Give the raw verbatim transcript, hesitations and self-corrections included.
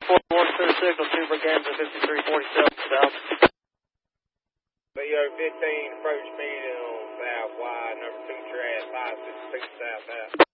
four one two signal two Briganza fifty-three forty-seven south. B O fifteen, approach me on South Y, number two track, five six two south out.